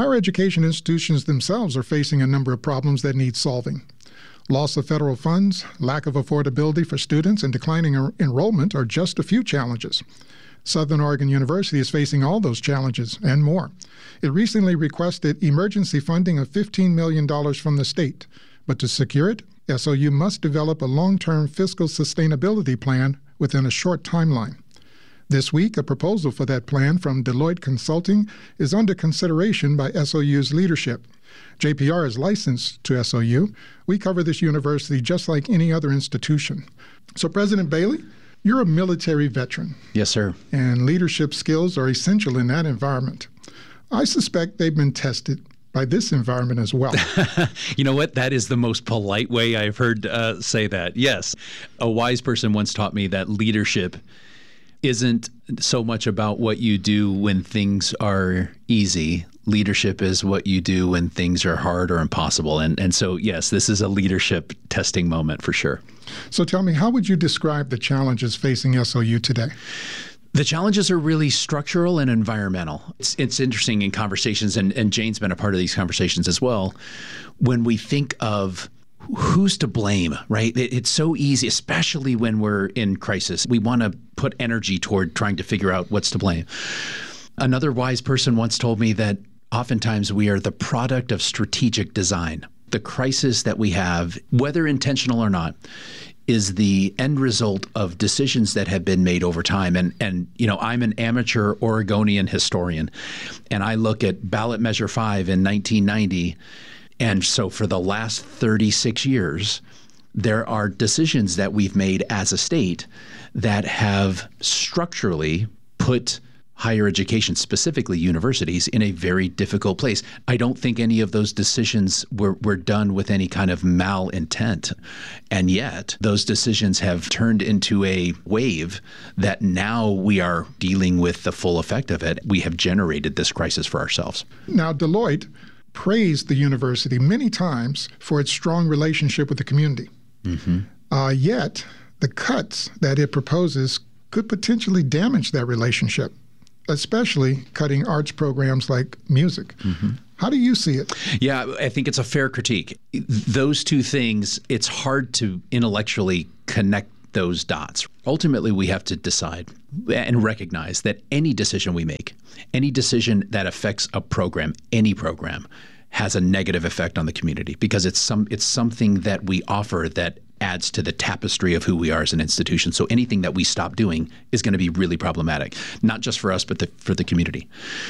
higher education institutions themselves are facing a number of problems that need solving. Loss of federal funds, lack of affordability for students, and declining enrollment are just a few challenges. Southern Oregon University is facing all those challenges and more. It recently requested emergency funding of $15 million from the state, but to secure it, SOU must develop a long-term fiscal sustainability plan within a short timeline. This week, a proposal for that plan from Deloitte Consulting is under consideration by SOU's leadership. JPR is licensed to SOU. We cover this university just like any other institution. So, President Bailey, you're a military veteran. Yes, sir. And leadership skills are essential in that environment. I suspect they've been tested by this environment as well. You know what? That is the most polite way I've heard say that. Yes. A wise person once taught me that leadership isn't so much about what you do when things are easy. Leadership is what you do when things are hard or impossible. And so, yes, this is a leadership testing moment for sure. So tell me, how would you describe the challenges facing SOU today? The challenges are really structural and environmental. It's interesting in conversations, and Jane's been a part of these conversations as well, when we think of who's to blame, right? It's so easy, especially when we're in crisis. We want to put energy toward trying to figure out what's to blame. Another wise person once told me that oftentimes we are the product of strategic design. The crisis that we have, whether intentional or not, is the end result of decisions that have been made over time. And you know, I'm an amateur Oregonian historian, and I look at ballot measure 5 in 1990. And so for the last 36 years, there are decisions that we've made as a state that have structurally put higher education, specifically universities, in a very difficult place. I don't think any of those decisions were done with any kind of malintent. And yet, those decisions have turned into a wave that now we are dealing with the full effect of it. We have generated this crisis for ourselves. Now, Deloitte praised the university many times for its strong relationship with the community. Yet, the cuts that it proposes could potentially damage that relationship, especially cutting arts programs like music. How do you see it? Yeah, I think it's a fair critique. Those two things, it's hard to intellectually connect those dots. Ultimately, we have to decide and recognize that any decision we make, any decision that affects a program, any program, has a negative effect on the community because it's something that we offer that adds to the tapestry of who we are as an institution. So anything that we stop doing is going to be really problematic, not just for us, but for the community.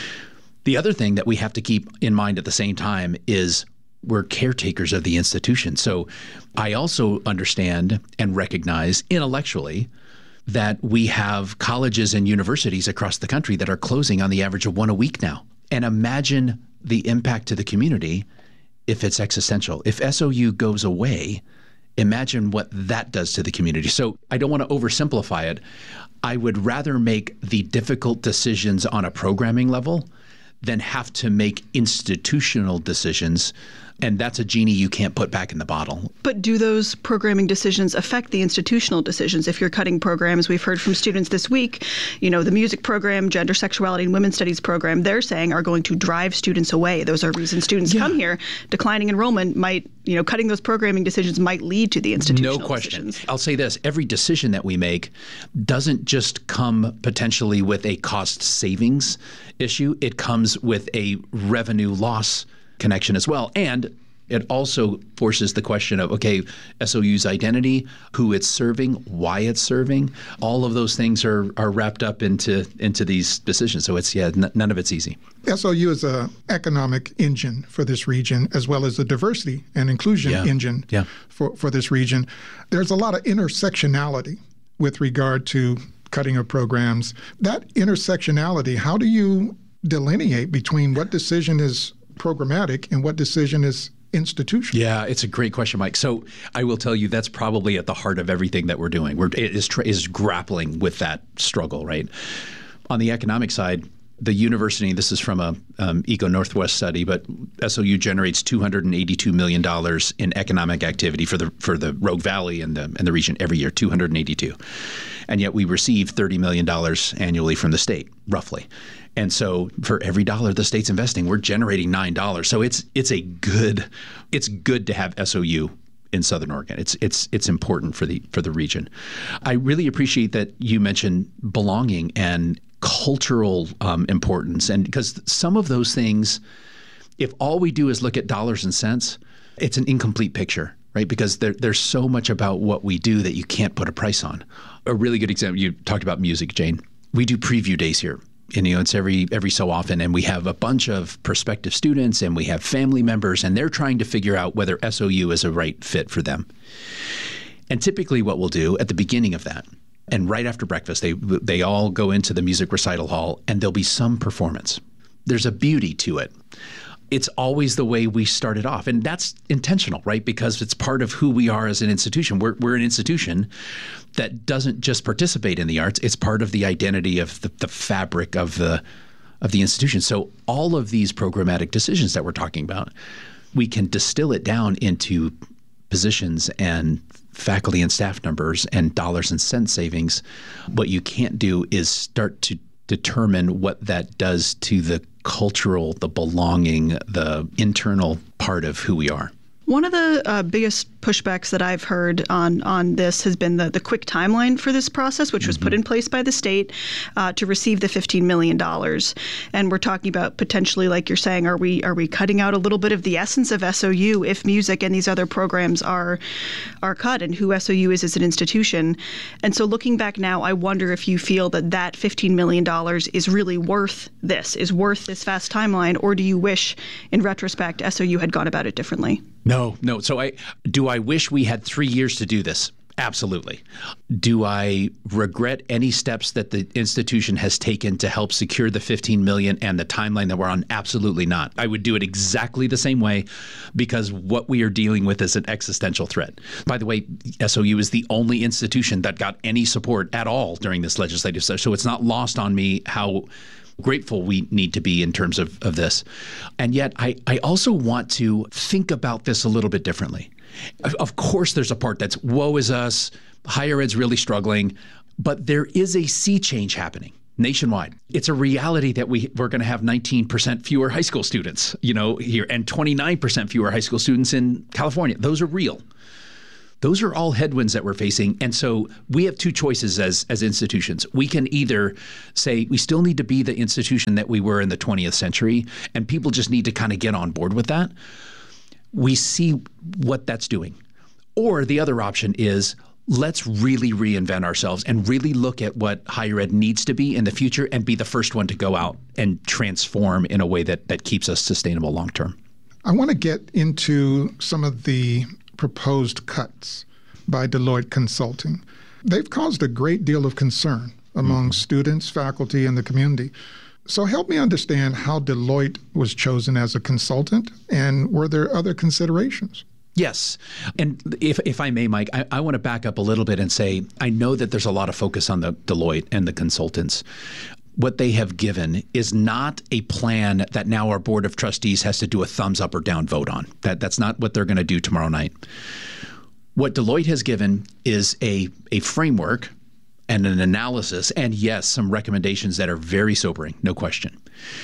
The other thing that we have to keep in mind at the same time is we're caretakers of the institution. So I also understand and recognize intellectually that we have colleges and universities across the country that are closing on the average of one a week now. And imagine the impact to the community if it's existential. If SOU goes away, imagine what that does to the community. So I don't want to oversimplify it. I would rather make the difficult decisions on a programming level than have to make institutional decisions. And that's a genie you can't put back in the bottle. But do those programming decisions affect the institutional decisions? If you're cutting programs, we've heard from students this week, you know, the music program, gender, sexuality, and women's studies program, they're saying are going to drive students away. Those are reasons students come here. Declining enrollment might, you know, cutting those programming decisions might lead to the institutional No question. decisions. I'll say this, every decision that we make doesn't just come potentially with a cost savings issue. It comes with a revenue loss connection as well. And it also forces the question of, okay, SOU's identity, who it's serving, why it's serving, all of those things are wrapped up into these decisions. So it's, none of it's easy. SOU is an economic engine for this region, as well as a diversity and inclusion engine for this region. There's a lot of intersectionality with regard to cutting of programs. That intersectionality, how do you delineate between what decision is programmatic and what decision is institutional? Yeah, it's a great question, Mike. So I will tell you that's probably at the heart of everything that we're doing. It is grappling with that struggle, right? On the economic side, the university, this is from a Eco Northwest study, but SOU generates $282 million in economic activity for the Rogue Valley and the region every year, 282. And yet we receive $30 million annually from the state, roughly. And so for every dollar the state's investing, we're generating $9. So it's good to have SOU in Southern Oregon. It's important for the region. I really appreciate that you mentioned belonging and cultural importance, and because some of those things, if all we do is look at dollars and cents, it's an incomplete picture, right? Because there's so much about what we do that you can't put a price on. A really good example, you talked about music, Jane. We do preview days here. And, it's every so often, and we have a bunch of prospective students and we have family members, and they're trying to figure out whether SOU is a right fit for them. And typically what we'll do at the beginning of that, and right after breakfast, they all go into the music recital hall, and there'll be some performance. There's a beauty to it. It's always the way we started off, and that's intentional, right? Because it's part of who we are as an institution. We're an institution that doesn't just participate in the arts; it's part of the identity of the fabric of the institution. So all of these programmatic decisions that we're talking about, we can distill it down into positions and faculty and staff numbers and dollars and cents savings. What you can't do is start to determine what that does to the cultural, the belonging, the internal part of who we are. One of the biggest pushbacks that I've heard on this has been the quick timeline for this process, which was put in place by the state to receive the $15 million. And we're talking about potentially, like you're saying, are we cutting out a little bit of the essence of SOU if music and these other programs are cut, and who SOU is as an institution? And so looking back now, I wonder if you feel that $15 million is really worth this fast timeline, or do you wish, in retrospect, SOU had gone about it differently? No. So do I wish we had 3 years to do this? Absolutely. Do I regret any steps that the institution has taken to help secure the $15 million and the timeline that we're on? Absolutely not. I would do it exactly the same way, because what we are dealing with is an existential threat. By the way, SOU is the only institution that got any support at all during this legislative session. So it's not lost on me how grateful we need to be in terms of this. And yet I also want to think about this a little bit differently. Of course, there's a part that's woe is us, higher ed's really struggling, but there is a sea change happening nationwide. It's a reality that we're going to have 19% fewer high school students, here, and 29% fewer high school students in California. Those are real. Those are all headwinds that we're facing. And so we have two choices as institutions. We can either say we still need to be the institution that we were in the 20th century, and people just need to kind of get on board with that. We see what that's doing. Or the other option is, let's really reinvent ourselves and really look at what higher ed needs to be in the future and be the first one to go out and transform in a way that keeps us sustainable long term. I want to get into some of the proposed cuts by Deloitte Consulting. They've caused a great deal of concern among students, faculty, and the community. So help me understand how Deloitte was chosen as a consultant, and were there other considerations? Yes. And if I may, Mike, I want to back up a little bit and say, I know that there's a lot of focus on the Deloitte and the consultants. What they have given is not a plan that now our board of trustees has to do a thumbs up or down vote on. That's not what they're going to do tomorrow night. What Deloitte has given is a framework and an analysis, and yes, some recommendations that are very sobering, no question.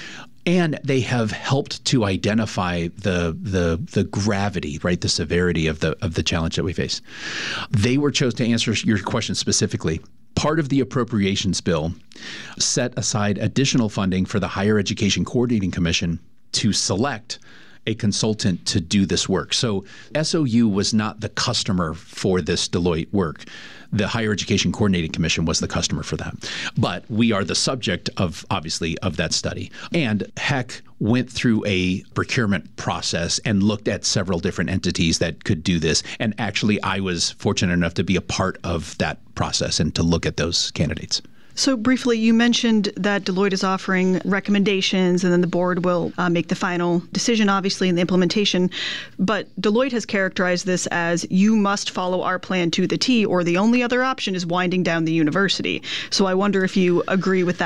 And they have helped to identify the gravity, right, the severity of the challenge that we face. They were chosen to answer your question specifically. Part of the appropriations bill set aside additional funding for the Higher Education Coordinating Commission to select a consultant to do this work. So SOU was not the customer for this Deloitte work. The Higher Education Coordinating Commission was the customer for that. But we are the subject of, obviously, of that study. And HEC went through a procurement process and looked at several different entities that could do this. And actually, I was fortunate enough to be a part of that process and to look at those candidates. So briefly, you mentioned that Deloitte is offering recommendations, and then the board will make the final decision, obviously, in the implementation. But Deloitte has characterized this as, you must follow our plan to the T, or the only other option is winding down the university. So I wonder if you agree with that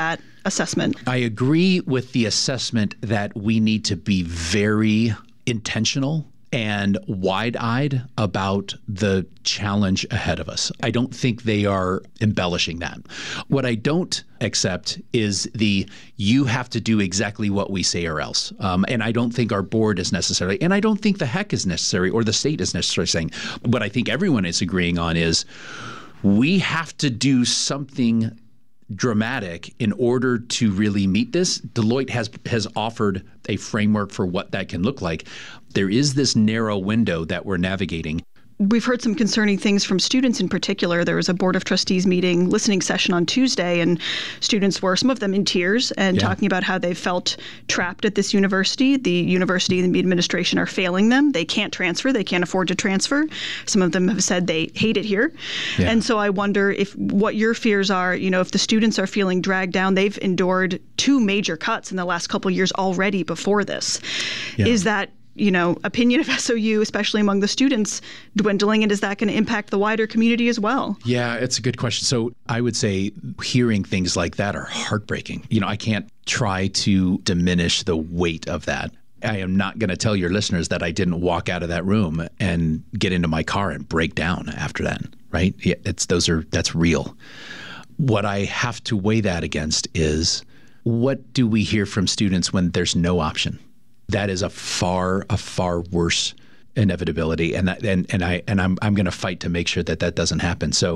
assessment. I agree with the assessment that we need to be very intentional and wide-eyed about the challenge ahead of us. I don't think they are embellishing that. What I don't accept is you have to do exactly what we say or else. And I don't think our board is necessarily, and I don't think the HEC is necessary or the state is necessarily saying. What I think everyone is agreeing on is we have to do something dramatic in order to really meet this. Deloitte has offered a framework for what that can look like. There is this narrow window that we're navigating. We've heard some concerning things from students in particular. There was a Board of Trustees meeting, listening session on Tuesday, and students were, some of them in tears, and talking about how they felt trapped at this university. The university and the administration are failing them. They can't transfer. They can't afford to transfer. Some of them have said they hate it here. Yeah. And so I wonder what your fears are, if the students are feeling dragged down. They've endured 2 major cuts in the last couple of years already before this. Yeah. Is that opinion of SOU, especially among the students, dwindling, and is that going to impact the wider community as well? Yeah, it's a good question. So I would say hearing things like that are heartbreaking. I can't try to diminish the weight of that. I am not going to tell your listeners that I didn't walk out of that room and get into my car and break down after that, right? Yeah, that's real. What I have to weigh that against is, what do we hear from students when there's no option? That is a far worse inevitability, and I'm going to fight to make sure that doesn't happen. So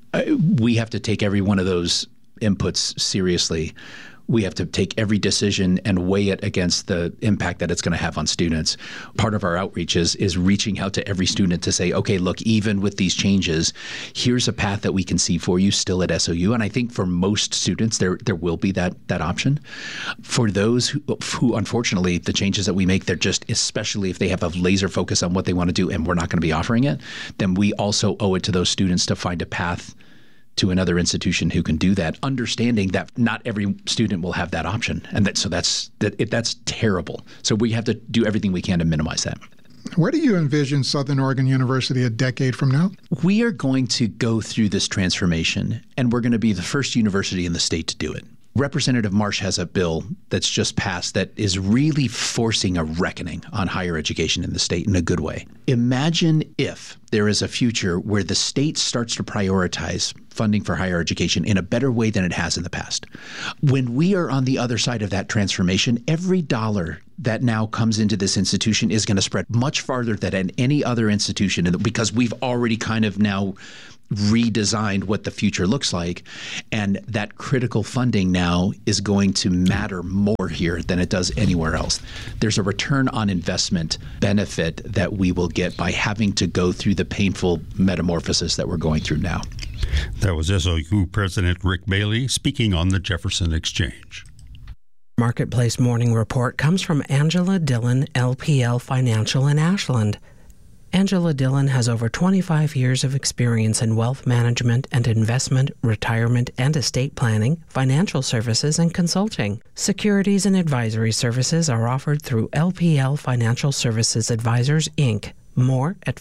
we have to take every one of those inputs seriously. We have to take every decision and weigh it against the impact that it's going to have on students. Part of our outreach is reaching out to every student to say, okay, look, even with these changes, here's a path that we can see for you still at SOU. And I think for most students, there will be that option. For those who unfortunately, the changes that we make, they're just, especially if they have a laser focus on what they want to do and we're not going to be offering it, then we also owe it to those students to find a path to another institution who can do that, understanding that not every student will have that option. And that's terrible. So we have to do everything we can to minimize that. Where do you envision Southern Oregon University a decade from now? We are going to go through this transformation, and we're going to be the first university in the state to do it. Representative Marsh has a bill that's just passed that is really forcing a reckoning on higher education in the state in a good way. Imagine if there is a future where the state starts to prioritize funding for higher education in a better way than it has in the past. When we are on the other side of that transformation, every dollar that now comes into this institution is going to spread much farther than any other institution, because we've already kind of now redesigned what the future looks like. And that critical funding now is going to matter more here than it does anywhere else. There's a return on investment benefit that we will get by having to go through the painful metamorphosis that we're going through now. That was SOU President Rick Bailey speaking on the Jefferson Exchange. Marketplace Morning Report comes from Angela Dillon, LPL Financial in Ashland. Angela Dillon has over 25 years of experience in wealth management and investment, retirement and estate planning, financial services, and consulting. Securities and advisory services are offered through LPL Financial Services Advisors, Inc. More at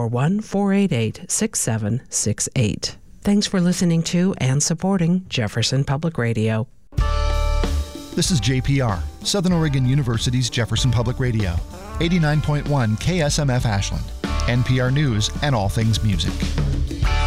541-488-6768. Thanks for listening to and supporting Jefferson Public Radio. This is JPR, Southern Oregon University's Jefferson Public Radio, 89.1 KSMF Ashland, NPR News, and all things music.